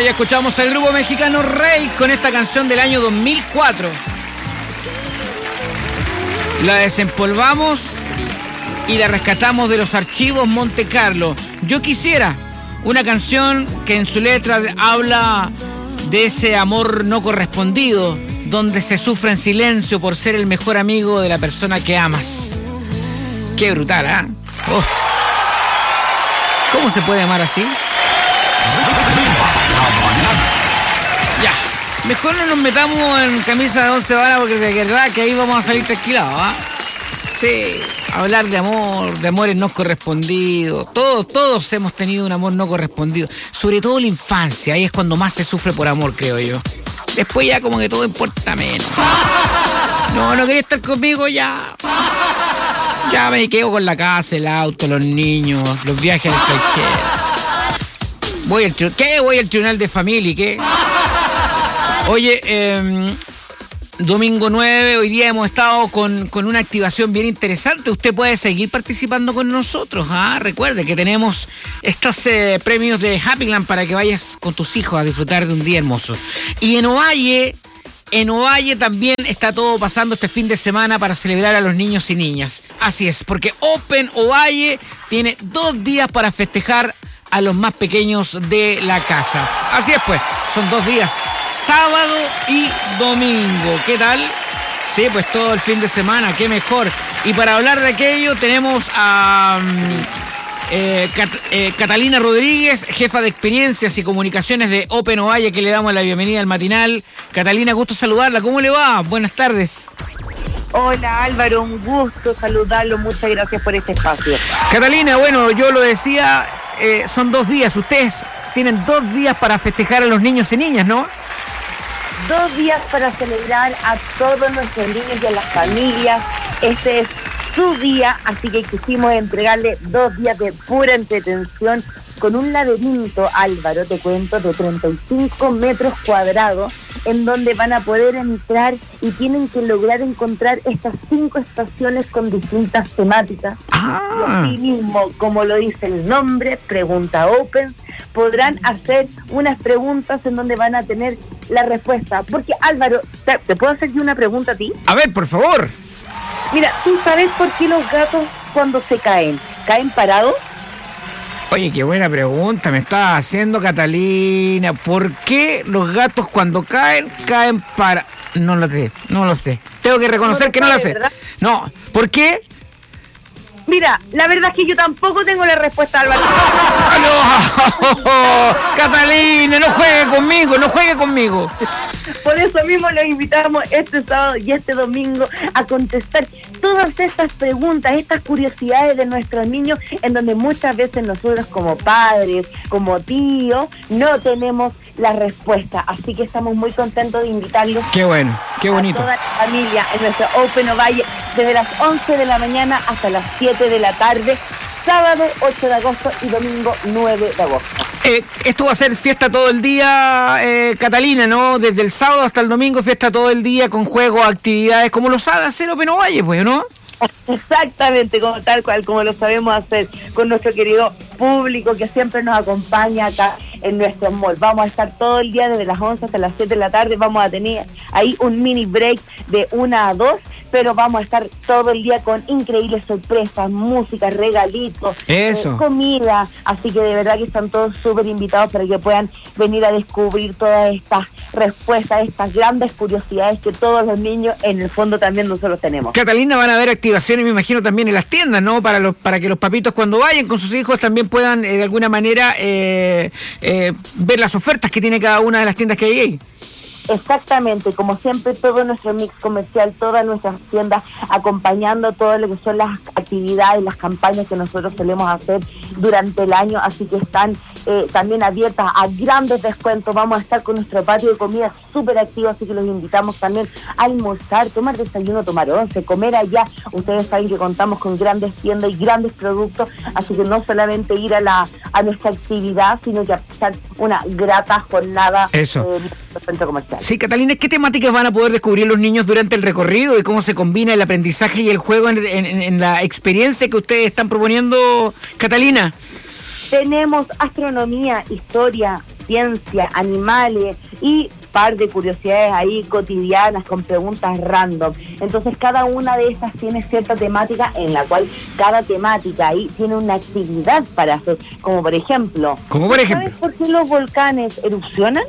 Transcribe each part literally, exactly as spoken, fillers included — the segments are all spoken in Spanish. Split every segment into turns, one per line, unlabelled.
Ahí escuchamos al grupo mexicano Rey con esta canción del año dos mil cuatro. La desempolvamos y la rescatamos de los archivos Monte Carlo. Yo quisiera una canción que en su letra habla de ese amor no correspondido, donde se sufre en silencio por ser el mejor amigo de la persona que amas. Qué brutal, ¿ah? ¿eh? Oh. ¿Cómo se puede amar así? Ya, mejor no nos metamos en camisa de once varas porque de verdad que ahí vamos a salir tranquilados, ¿ah? ¿eh? Sí, hablar de amor, de amores no correspondidos. Todos, todos hemos tenido un amor no correspondido. Sobre todo la infancia, ahí es cuando más se sufre por amor, creo yo. Después ya como que todo importa menos. No, no quería estar conmigo ya. Ya me quedo con la casa, el auto, los niños, los viajes al extranjero. Voy al tri- ¿Qué? Voy al tribunal de familia, ¿qué? Oye, eh... domingo nueve, hoy día hemos estado con, con una activación bien interesante. Usted puede seguir participando con nosotros. ¿ah? Recuerde que tenemos estos eh, premios de Happyland para que vayas con tus hijos a disfrutar de un día hermoso. Y en Ovalle, en Ovalle también está todo pasando este fin de semana para celebrar a los niños y niñas. Así es, porque Open Ovalle tiene dos días para festejar a los más pequeños de la casa. Así es pues, son dos días, sábado y domingo. ¿Qué tal? Sí, pues todo el fin de semana, qué mejor. Y para hablar de aquello tenemos a eh, Cat- eh, Catalina Rodríguez, jefa de experiencias y comunicaciones de Open Ovalle, que le damos la bienvenida al matinal. Catalina, gusto saludarla. ¿Cómo le va? Buenas tardes.
Hola Álvaro, un gusto saludarlo, muchas gracias por este espacio.
Catalina, bueno, yo lo decía, eh, son dos días, ustedes tienen dos días para festejar a los niños y niñas, ¿no?
Dos días para celebrar a todos nuestros niños y a las familias. Este es su día, así que quisimos entregarle dos días de pura entretención con un laberinto, Álvaro, te cuento, de treinta y cinco metros cuadrados, en donde van a poder entrar y tienen que lograr encontrar estas cinco estaciones con distintas temáticas.
Ah.
Y así mismo, como lo dice el nombre, Pregunta Open, podrán hacer unas preguntas en donde van a tener la respuesta. Porque, Álvaro, ¿te, te puedo hacer yo una pregunta a ti?
A ver, por favor.
Mira, ¿tú sabes por qué los gatos cuando se caen, caen parados?
Oye, qué buena pregunta me está haciendo Catalina. ¿Por qué los gatos cuando caen, caen para...? No lo sé, no lo sé. Tengo que reconocer
no
que no lo sé.
¿verdad?
No, ¿por qué?
Mira, la verdad es que yo tampoco tengo la respuesta, Álvaro.
¡No! Catalina, no juegue conmigo, no juegue conmigo.
Por eso mismo los invitamos este sábado y este domingo a contestar todas estas preguntas, estas curiosidades de nuestros niños, en donde muchas veces nosotros como padres, como tíos, no tenemos la respuesta. Así que estamos muy contentos de invitarlos.
Qué bueno, qué bonito.
A toda la familia en nuestro Open Ovalle desde las once de la mañana hasta las siete de la tarde, sábado ocho de agosto y domingo nueve de agosto.
Eh, esto va a ser fiesta todo el día, eh, Catalina, ¿no? Desde el sábado hasta el domingo, fiesta todo el día con juegos, actividades, como lo sabe hacer Open Ovalle, pues, ¿no?
Exactamente, como tal cual, como lo sabemos hacer con nuestro querido público que siempre nos acompaña acá en nuestro mall. Vamos a estar todo el día desde las once hasta las siete de la tarde, vamos a tener ahí un mini break de una a dos, pero vamos a estar todo el día con increíbles sorpresas, música, regalitos,
Eso.
Eh, comida, así que de verdad que están todos súper invitados para que puedan venir a descubrir todas estas respuestas, estas grandes curiosidades que todos los niños en el fondo también nosotros tenemos.
Catalina, van a haber activaciones, me imagino, también en las tiendas, ¿no? Para los para que los papitos cuando vayan con sus hijos también puedan eh, de alguna manera eh, eh, ver las ofertas que tiene cada una de las tiendas que hay ahí.
Exactamente, como siempre todo nuestro mix comercial, todas nuestras tiendas acompañando todo lo que son las actividades, las campañas que nosotros solemos hacer durante el año, así que están eh, también abiertas a grandes descuentos. Vamos a estar con nuestro patio de comida súper activo, así que los invitamos también a almorzar, tomar desayuno, tomar once, comer allá. Ustedes saben que contamos con grandes tiendas y grandes productos, así que no solamente ir a la a nuestra actividad, sino que a pasar una grata jornada
Eso.
Eh, en el centro comercial.
Sí, Catalina, ¿qué temáticas van a poder descubrir los niños durante el recorrido y cómo se combina el aprendizaje y el juego en, en, en la experiencia que ustedes están proponiendo, Catalina?
Tenemos astronomía, historia, ciencia, animales y par de curiosidades ahí cotidianas con preguntas random. Entonces cada una de estas tiene cierta temática en la cual cada temática ahí tiene una actividad para hacer, como por ejemplo,
como por ejemplo,
¿sabes por qué los volcanes erupcionan?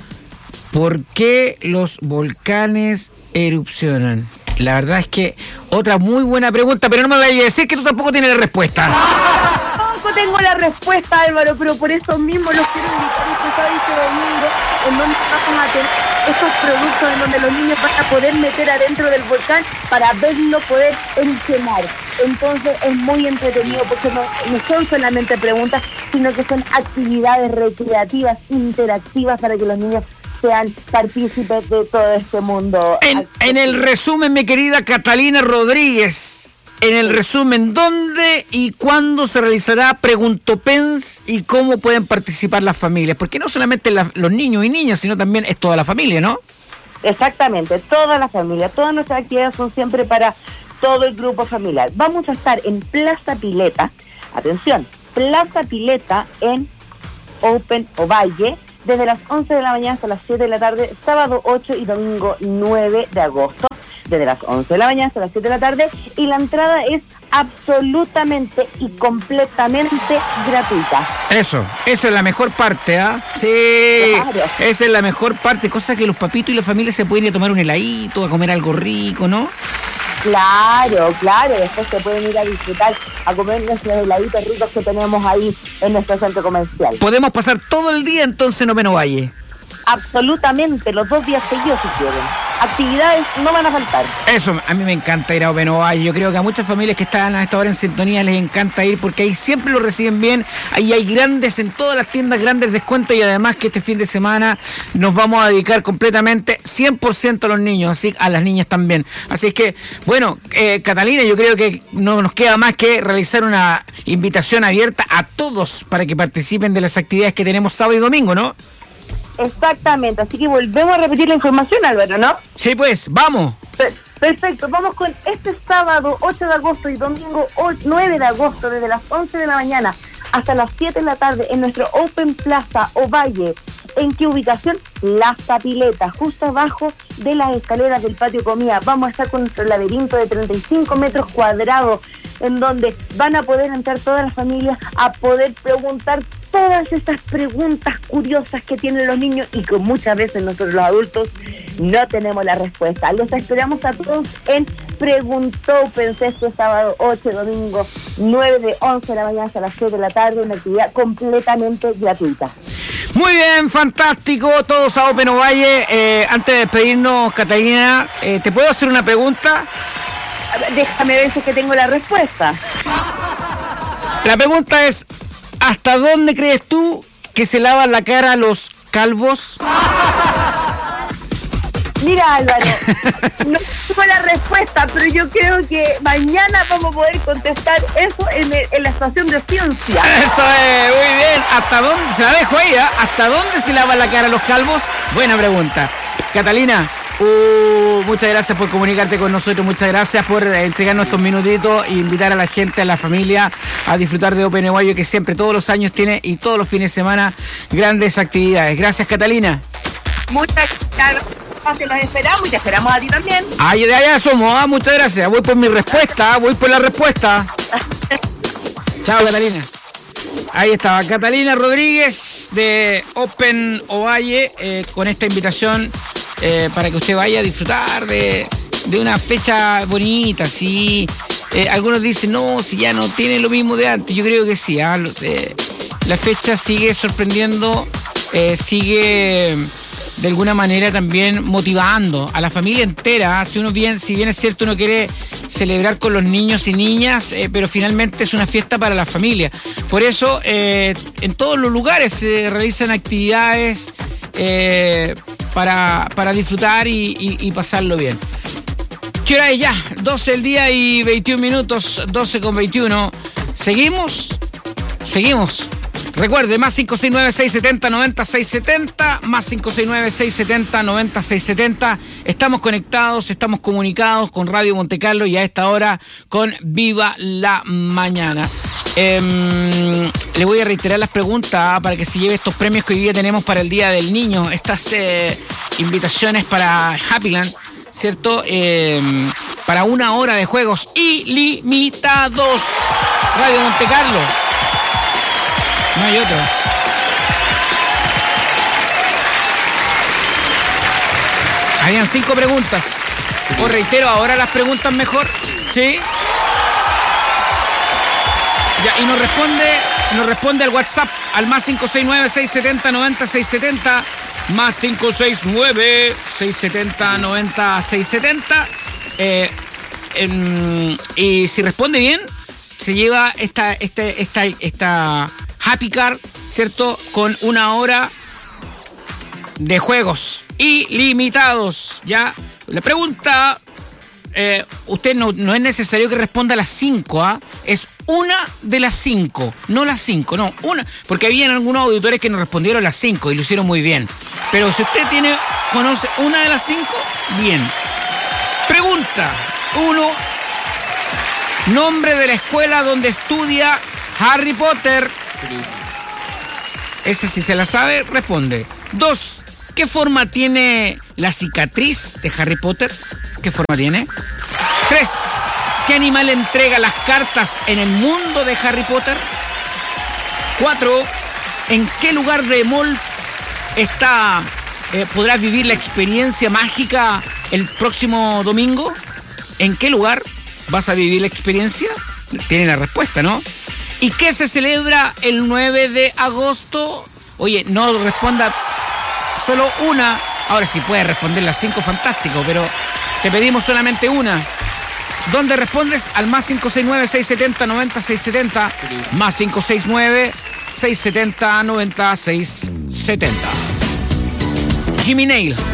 ¿Por qué los volcanes erupcionan? La verdad es que otra muy buena pregunta, pero no me vayas a decir que tú tampoco tienes la respuesta.
Tampoco tengo la respuesta, Álvaro, pero por eso mismo los quiero invitar a usted a este domingo, en donde vamos a tener estos productos en donde los niños van a poder meter adentro del volcán para verlo poder erupcionar. Entonces es muy entretenido porque no, no son solamente preguntas, sino que son actividades recreativas, interactivas para que los niños sean partícipes de todo este mundo.
En, en el resumen, mi querida Catalina Rodríguez, en el resumen, ¿dónde y cuándo se realizará Preguntopens y cómo pueden participar las familias? Porque no solamente la, los niños y niñas, sino también es toda la familia, ¿no?
Exactamente, toda la familia. Todas nuestras actividades son siempre para todo el grupo familiar. Vamos a estar en Plaza Pileta, atención, Plaza Pileta en Open Ovalle, desde las once de la mañana hasta las siete de la tarde, sábado ocho y domingo nueve de agosto, desde las once de la mañana hasta las siete de la tarde, y la entrada es absolutamente y completamente gratuita.
Eso, esa es la mejor parte, ¿ah? ¿eh? Sí,
claro. Esa
es la mejor parte, cosa que los papitos y la familia se pueden ir a tomar un heladito, a comer algo rico, ¿no?
Claro, claro, después se pueden ir a disfrutar, a comer nuestros heladitos ricos que tenemos ahí en nuestro centro comercial.
Podemos pasar todo el día entonces en Open Ovalle.
Absolutamente, los dos días seguidos si quieren. Actividades no van a faltar.
Eso, a mí me encanta ir a Open Ovalle. Yo creo que a muchas familias que están a esta hora en sintonía les encanta ir porque ahí siempre lo reciben bien. Ahí hay grandes, en todas las tiendas, grandes descuentos, y además que este fin de semana nos vamos a dedicar completamente cien por ciento a los niños, así a las niñas también. Así es que, bueno, eh, Catalina, yo creo que no nos queda más que realizar una invitación abierta a todos para que participen de las actividades que tenemos sábado y domingo, ¿no?
Exactamente, así que volvemos a repetir la información, Álvaro, ¿no?
Sí, pues, vamos.
Perfecto, vamos con este sábado ocho de agosto y domingo nueve de agosto, desde las once de la mañana hasta las siete de la tarde, en nuestro Open Plaza Ovalle. ¿En qué ubicación? Plaza Pileta, justo abajo de las escaleras del patio comida. Vamos a estar con nuestro laberinto de treinta y cinco metros cuadrados, en donde van a poder entrar todas las familias a poder preguntar todas estas preguntas curiosas que tienen los niños y que muchas veces nosotros los adultos no tenemos la respuesta. Los esperamos a todos en Preguntopens este sábado ocho, domingo nueve, de once de la mañana hasta las siete de la tarde, una actividad completamente gratuita.
Muy bien, fantástico, todos a Open Ovalle. Eh, antes de despedirnos, Catalina, eh, ¿te puedo hacer una pregunta?
Déjame ver si es que tengo la respuesta.
La pregunta es, ¿hasta dónde crees tú que se lavan la cara los calvos?
Mira, Álvaro, no tengo la respuesta, pero yo creo que mañana vamos a poder contestar eso en, el, en la estación de ciencia.
Eso es, muy bien. ¿Hasta dónde? Se la dejo ahí, ¿eh? ¿Hasta dónde se lavan la cara los calvos? Buena pregunta. Catalina, uh, muchas gracias por comunicarte con nosotros, muchas gracias por entregarnos estos minutitos e invitar a la gente, a la familia, a disfrutar de Open Ovalle, que siempre, todos los años tiene, y todos los fines de semana, grandes actividades. Gracias, Catalina.
Muchas gracias. Que los esperamos y te esperamos a ti también.
Ay, de allá somos, ¿ah? Muchas gracias. Voy por mi respuesta, voy por la respuesta. Chao, Catalina. Ahí estaba Catalina Rodríguez de Open Ovalle eh, con esta invitación eh, para que usted vaya a disfrutar de, de una fecha bonita, sí. Eh, algunos dicen, no, si ya no tiene lo mismo de antes. Yo creo que sí. ¿ah? Eh, la fecha sigue sorprendiendo, eh, sigue de alguna manera también motivando a la familia entera. Si uno bien, si bien es cierto, uno quiere celebrar con los niños y niñas, eh, pero finalmente es una fiesta para la familia. Por eso eh, en todos los lugares se realizan actividades eh, para, para disfrutar y, y, y pasarlo bien. ¿Qué hora es ya? doce del día y veintiún minutos, doce con veintiuno. ¿Seguimos? Seguimos. Recuerde, más cinco seis nueve, seis siete cero, nueve seis siete cero, más cinco seis nueve, seis siete cero, nueve seis siete cero. Estamos conectados, estamos comunicados con Radio Monte Carlo y a esta hora con Viva la Mañana. Eh, le voy a reiterar las preguntas para que se lleve estos premios que hoy día tenemos para el Día del Niño. Estas eh, invitaciones para Happyland, ¿cierto? Eh, para una hora de juegos ilimitados. Radio Monte Carlo. No hay otro. Habían cinco preguntas. Os reitero ahora las preguntas mejor. ¿Sí? Ya, y nos responde, nos responde al WhatsApp al más cinco seis nueve, seis siete cero, nueve cero seis siete cero, más cinco seis nueve, seis siete cero, nueve cero seis siete cero. Eh, en, y si responde bien, se lleva esta, este, esta, esta Happy Card, ¿cierto? Con una hora de juegos ilimitados. Ya, la pregunta, eh, usted no, no es necesario que responda a las cinco, ¿ah? ¿eh? Es una de las cinco, no las cinco, no, una, porque habían algunos auditores que nos respondieron las cinco y lo hicieron muy bien. Pero si usted tiene, conoce una de las cinco, bien. Pregunta uno. Nombre de la escuela donde estudia Harry Potter. Ese, si se la sabe, responde. Dos. ¿Qué forma tiene la cicatriz de Harry Potter? ¿Qué forma tiene? Tres. ¿Qué animal entrega las cartas en el mundo de Harry Potter? Cuatro. ¿En qué lugar de mall está, eh, podrás vivir la experiencia mágica el próximo domingo? ¿En qué lugar vas a vivir la experiencia? Tiene la respuesta, ¿no? ¿Y qué se celebra el nueve de agosto? Oye, no responda solo una. Ahora, si puedes responder las cinco, fantástico, pero te pedimos solamente una. ¿Dónde respondes? Al más cinco seis nueve, seis siete cero, nueve cero seis siete cero, más cinco seis nueve, seis siete cero, nueve cero seis siete cero. Jimmy Nail.